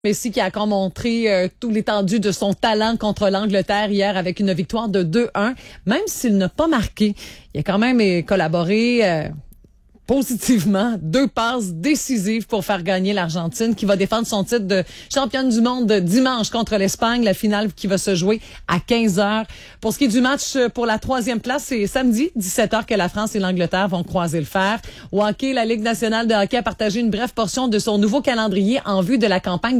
Messi qui a encore montré tout l'étendue de son talent contre l'Angleterre hier avec une victoire de 2-1. Même s'il n'a pas marqué, il a quand même collaboré positivement. 2 passes décisives pour faire gagner l'Argentine qui va défendre son titre de championne du monde dimanche contre l'Espagne. La finale qui va se jouer à 15h. Pour ce qui est du match pour la 3e place, c'est samedi 17h que la France et l'Angleterre vont croiser le fer. Au hockey, la Ligue nationale de hockey a partagé une brève portion de son nouveau calendrier en vue de la campagne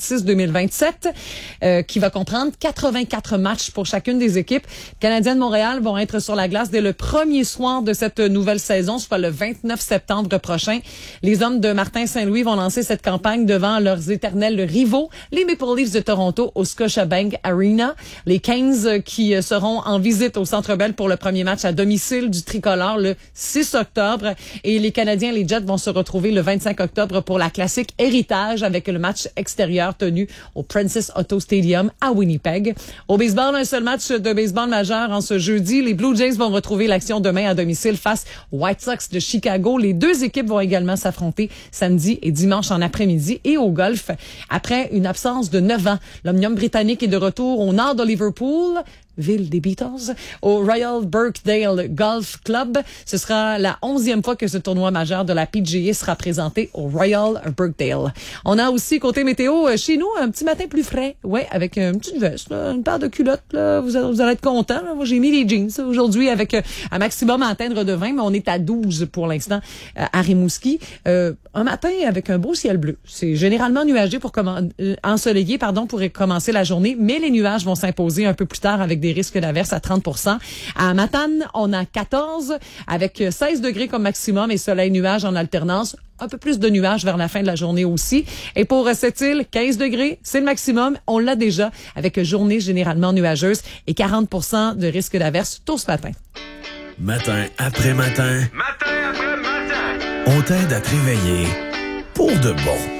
2026-2027 qui va comprendre 84 matchs pour chacune des équipes. Les Canadiens de Montréal vont être sur la glace dès le premier soir de cette nouvelle saison, soit le 29 septembre prochain. Les hommes de Martin Saint-Louis vont lancer cette campagne devant leurs éternels rivaux, les Maple Leafs de Toronto au Scotiabank Arena. Les Canes qui seront en visite au Centre Bell pour le premier match à domicile du tricolore le 6 octobre. Et les Canadiens, les Jets, vont se retrouver le 25 octobre pour la classique Héritage avec le match extérieur tenu au Princess Auto Stadium à Winnipeg. Au baseball, un seul match de baseball majeur en ce jeudi. Les Blue Jays vont retrouver l'action demain à domicile face aux White Sox de Chicago. Les 2 équipes vont également s'affronter samedi et dimanche en après-midi. Et au golf, après une absence de 9 ans, l'Omnium britannique est de retour au nord de Liverpool, ville des Beatles, au Royal Birkdale Golf Club. Ce sera la 11e fois que ce tournoi majeur de la PGA sera présenté au Royal Birkdale. On a aussi, côté météo, chez nous, un petit matin plus frais. Ouais, avec une petite veste, là, une paire de culottes, là, vous allez être contents. Moi, j'ai mis les jeans aujourd'hui avec un maximum à atteindre de 20, mais on est à 12 pour l'instant à Rimouski. Un matin avec un beau ciel bleu. C'est généralement nuagé ensoleillé, pour commencer la journée, mais les nuages vont s'imposer un peu plus tard avec des risques d'averse à 30%. À Matane, on a 14 avec 16 degrés comme maximum et soleil-nuage en alternance. Un peu plus de nuages vers la fin de la journée aussi. Et pour cette île, 15 degrés, c'est le maximum. On l'a déjà avec journée généralement nuageuse et 40% de risque d'averse tôt ce matin. Matin après matin. Matin après matin. On t'aide à te réveiller pour de bon.